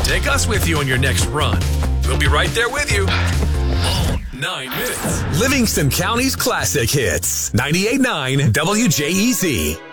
Take us with you on your next run. We'll be right there with you. All 9 minutes. Livingston County's classic hits. 98.9 WJEZ.